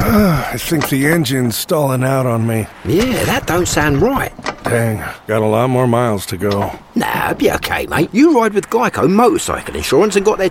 I think the engine's stalling out on me. Yeah, that don't sound right. Dang, got a lot more miles to go. Nah, be okay, mate. You ride with Geico Motorcycle Insurance and got their